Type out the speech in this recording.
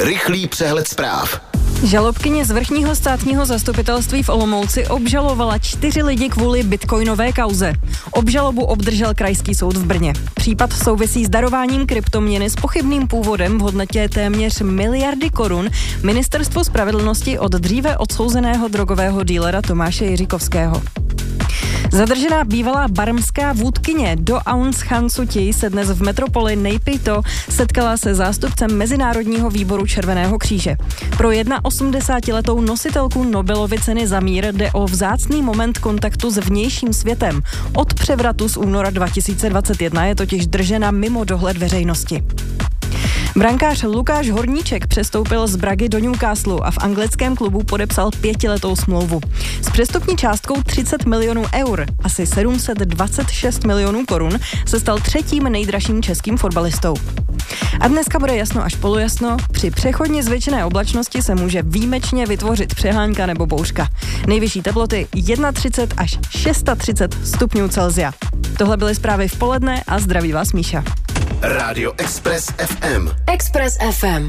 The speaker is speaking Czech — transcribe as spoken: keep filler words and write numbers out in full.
Rychlý přehled zpráv. Žalobkyně z vrchního státního zastupitelství v Olomouci obžalovala čtyři lidi kvůli bitcoinové kauze. Obžalobu obdržel Krajský soud v Brně. Případ souvisí s darováním kryptoměny s pochybným původem v hodnotě téměř miliardy korun Ministerstvo spravedlnosti od dříve odsouzeného drogového dílera Tomáše Jiříkovského. Zadržená bývalá barmská vůdkyně do Aung San Suu Kyi se dnes v metropoli Naypyidaw setkala se zástupcem Mezinárodního výboru Červeného kříže. Pro osmdesátiletou nositelku Nobelovy ceny za mír jde o vzácný moment kontaktu s vnějším světem. Od převratu z února dva tisíce dvacet jedna je totiž držena mimo dohled veřejnosti. Brankář Lukáš Horníček přestoupil z Bragy do Newcastlu a v anglickém klubu podepsal pětiletou smlouvu. S přestupní částkou třicet milionů eur, asi sedm set dvacet šest milionů korun, se stal třetím nejdražším českým fotbalistou. A dneska bude jasno až polojasno, při přechodně zvětšené oblačnosti se může výjimečně vytvořit přehánka nebo bouřka. Nejvyšší teploty třicet jedna až třicet šest stupňů Celsia. Tohle byly zprávy v poledne a zdraví vás Míša. Rádio Express ef em. Express ef em.